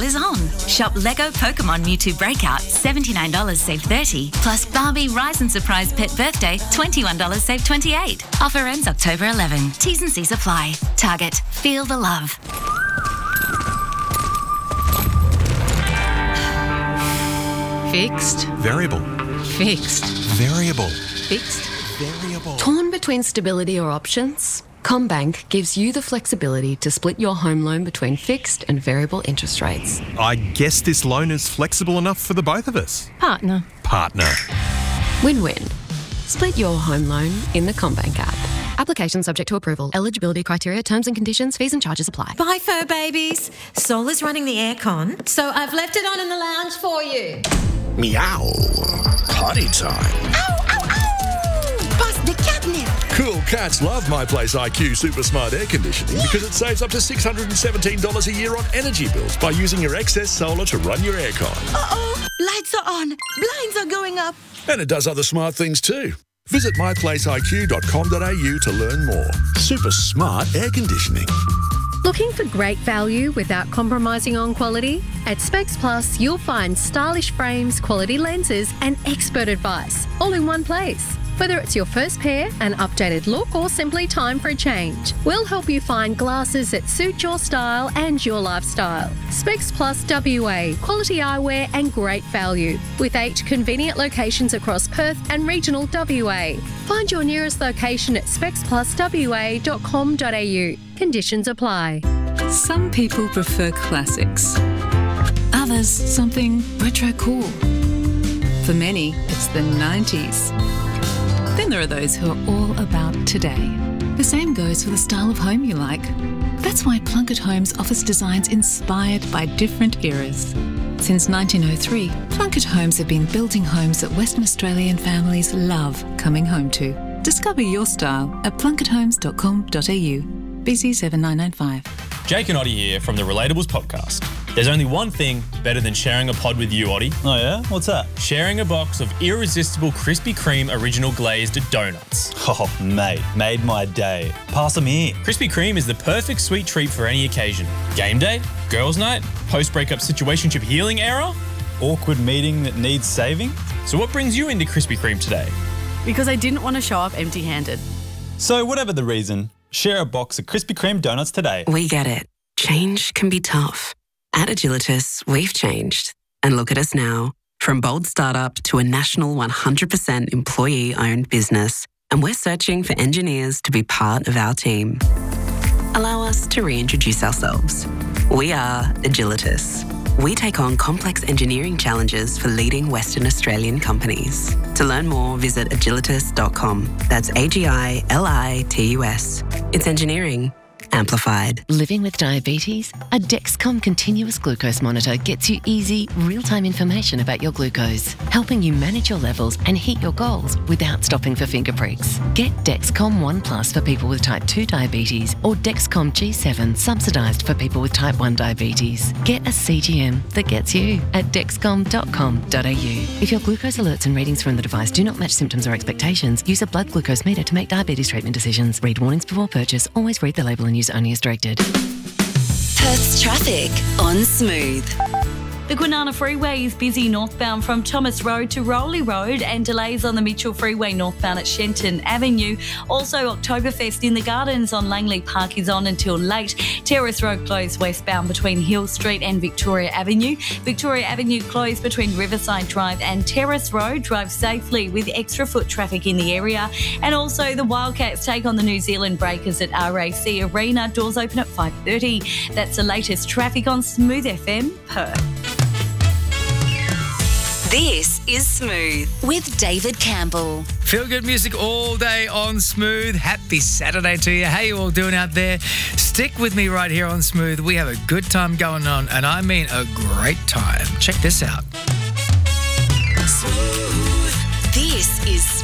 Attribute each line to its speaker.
Speaker 1: is on. Shop Lego Pokemon Mewtwo Breakout, $79 save $30. Plus Barbie Rise and Surprise Pet Birthday, $21 save $28. Offer ends October 11. T's and C's apply. Target. Feel the love.
Speaker 2: Fixed.
Speaker 3: Variable.
Speaker 2: Fixed.
Speaker 3: Variable.
Speaker 2: Fixed.
Speaker 3: Variable.
Speaker 4: Torn between stability or options? CommBank gives you the flexibility to split your home loan between fixed and variable interest rates.
Speaker 3: I guess this loan is flexible enough for the both of us.
Speaker 2: Partner.
Speaker 4: Win-win. Split your home loan in the CommBank app. Application subject to approval. Eligibility criteria, terms and conditions, fees and charges apply.
Speaker 5: Bye, fur babies. Sol is running the aircon, so I've left it on in the lounge for you.
Speaker 6: Meow. Potty time.
Speaker 5: Ow, ow, ow! Bust the catnip.
Speaker 6: Cool cats love My Place IQ Super Smart Air Conditioning because it saves up to $617 a year on energy bills by using your excess solar to run your aircon.
Speaker 7: Uh-oh, lights are on, blinds are going up.
Speaker 6: And it does other smart things too. Visit myplaceiq.com.au to learn more. Super smart air conditioning.
Speaker 8: Looking for great value without compromising on quality? At Specs Plus, you'll find stylish frames, quality lenses, and expert advice, all in one place. Whether it's your first pair, an updated look, or simply time for a change, we'll help you find glasses that suit your style and your lifestyle. Specs Plus WA, quality eyewear and great value, with 8 convenient locations across Perth and regional WA. Find your nearest location at specspluswa.com.au. Conditions apply.
Speaker 2: Some people prefer classics. Others, something retro cool. For many, it's the 90s. Then there are those who are all about today. The same goes for the style of home you like. That's why Plunket Homes offers designs inspired by different eras. Since 1903, Plunket Homes have been building homes that Western Australian families love coming home to. Discover your style at plunkethomes.com.au. BC 7995.
Speaker 9: Jake and Oddie here from the Relatables podcast. There's only one thing better than sharing a pod with you, Oddie.
Speaker 10: Oh yeah? What's that?
Speaker 9: Sharing a box of irresistible Krispy Kreme original glazed donuts.
Speaker 10: Oh, mate, made my day. Pass them here.
Speaker 9: Krispy Kreme is the perfect sweet treat for any occasion. Game day, girls' night, post-breakup situationship healing era.
Speaker 10: Awkward meeting that needs saving.
Speaker 9: So what brings you into Krispy Kreme today?
Speaker 11: Because I didn't want to show up empty-handed.
Speaker 10: So whatever the reason, share a box of Krispy Kreme donuts today.
Speaker 4: We get it. Change can be tough. At Agilitas, we've changed. And look at us now. From bold startup to a national 100% employee-owned business. And we're searching for engineers to be part of our team. Allow us to reintroduce ourselves. We are Agilitas. We take on complex engineering challenges for leading Western Australian companies. To learn more, visit agilitas.com. That's AGILITUS. It's engineering amplified.
Speaker 12: Living with diabetes? A Dexcom continuous glucose monitor gets you easy, real-time information about your glucose, helping you manage your levels and hit your goals without stopping for finger pricks. Get Dexcom One Plus for people with type 2 diabetes or Dexcom G7 subsidised for people with type 1 diabetes. Get a CGM that gets you at dexcom.com.au. If your glucose alerts and readings from the device do not match symptoms or expectations, use a blood glucose meter to make diabetes treatment decisions. Read warnings before purchase. Always read the label and use only as directed.
Speaker 1: Perth's traffic on Smooth.
Speaker 11: The Kwinana Freeway is busy northbound from Thomas Road to Rowley Road and delays on the Mitchell Freeway northbound at Shenton Avenue. Also, Oktoberfest in the Gardens on Langley Park is on until late. Terrace Road closed westbound between Hill Street and Victoria Avenue. Victoria Avenue closed between Riverside Drive and Terrace Road. Drive safely with extra foot traffic in the area. And also, the Wildcats take on the New Zealand Breakers at RAC Arena. Doors open at 5:30. That's the latest traffic on Smooth FM Perth.
Speaker 1: This is Smooth with David Campbell.
Speaker 13: Feel good music all day on Smooth. Happy Saturday to you. How you all doing out there? Stick with me right here on Smooth. We have a good time going on, and I mean a great time. Check this out.
Speaker 1: Smooth. This is